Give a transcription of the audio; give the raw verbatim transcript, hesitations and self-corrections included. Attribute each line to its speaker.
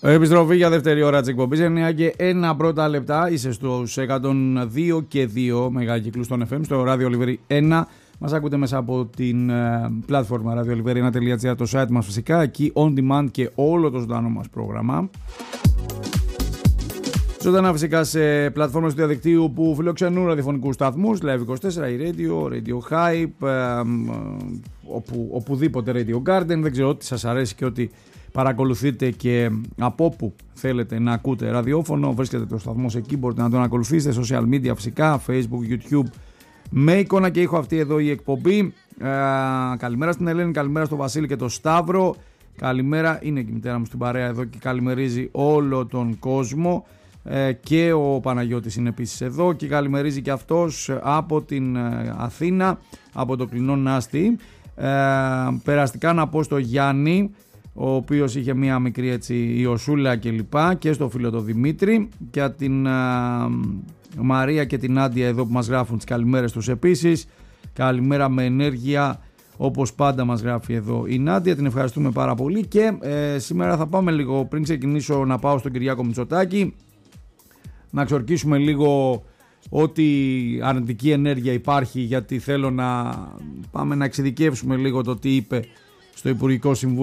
Speaker 1: Επιστροφή για δεύτερη ώρα της εκπομπής. εννιά και ένα πρώτα λεπτά. Είσαι στους εκατόν δύο και δύο μεγακύκλους των εφ εμ στο Radio Oliveri ένα. Μας ακούτε μέσα από την uh, πλατφόρμα radio oliveri ένα τελεία gr, το site μας φυσικά. Εκεί on demand και όλο το ζωντανό μας πρόγραμμα. Ζωντανά φυσικά σε πλατφόρμες του διαδικτύου που φιλοξενούν ραδιοφωνικούς σταθμούς, Live είκοσι τέσσερα, η Radio, Radio Hype, ε, οπου, οπουδήποτε Radio Garden. Δεν ξέρω ό,τι σας αρέσει και ό,τι παρακολουθείτε και από όπου θέλετε να ακούτε ραδιόφωνο. Βρίσκεται το σταθμό εκεί, μπορείτε να τον ακολουθήσετε. Social media φυσικά, Facebook, YouTube, με εικόνα και ήχο αυτή εδώ η εκπομπή. Ε, καλημέρα στην Ελένη, καλημέρα στο Βασίλη και το Σταύρο. Καλημέρα, είναι και η μητέρα μου στην παρέα εδώ και καλημερίζει όλο τον κόσμο. Ε, και ο Παναγιώτης είναι επίσης εδώ και καλημερίζει και αυτός από την ε, Αθήνα, από το κλεινό Νάστη. Ε, περαστικά να πω στο Γιάννη, ο οποίος είχε μία μικρή έτσι ιωσούλα και λοιπά, και στο φίλο το Δημήτρη και την ε, Μαρία και την Άντια εδώ που μας γράφουν τις καλημέρες τους επίσης. Καλημέρα με ενέργεια, όπως πάντα μας γράφει εδώ η Νάντια, την ευχαριστούμε πάρα πολύ. Και ε, σήμερα θα πάμε λίγο, πριν ξεκινήσω, να πάω στον Κυριάκο Μητσοτάκη, να ξορκίσουμε λίγο ό,τι αρνητική ενέργεια υπάρχει, γιατί θέλω να πάμε να εξειδικεύσουμε λίγο το τι είπε στο Υπουργικό Συμβούλιο